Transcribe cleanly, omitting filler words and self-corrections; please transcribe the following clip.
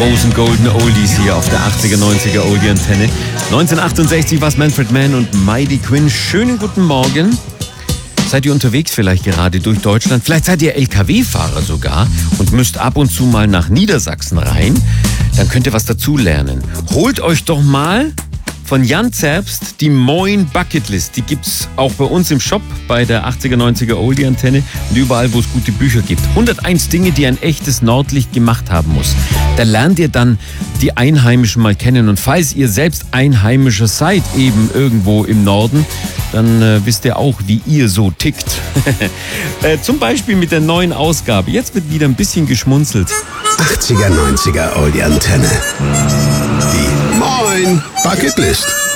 großen Golden Oldies hier auf der 80er, 90er Oldie-Antenne. 1968 war es Manfred Mann und Mighty Quinn. Schönen guten Morgen. Seid ihr unterwegs vielleicht gerade durch Deutschland? Vielleicht seid ihr LKW-Fahrer sogar und müsst ab und zu mal nach Niedersachsen rein. Dann könnt ihr was dazulernen. Holt euch doch mal von Jan Zerbst die Moin Bucketlist. Die gibt's auch bei uns im Shop bei der 80er, 90er Oldie-Antenne und überall, wo es gute Bücher gibt. 101 Dinge, die ein echtes Nordlicht gemacht haben muss. Da lernt ihr dann die Einheimischen mal kennen. Und falls ihr selbst Einheimischer seid, eben irgendwo im Norden, dann wisst ihr auch, wie ihr so tickt. Zum Beispiel mit der neuen Ausgabe. Jetzt wird wieder ein bisschen geschmunzelt. 80er, 90er Oldie-Antenne. Die Moin Bucketlist.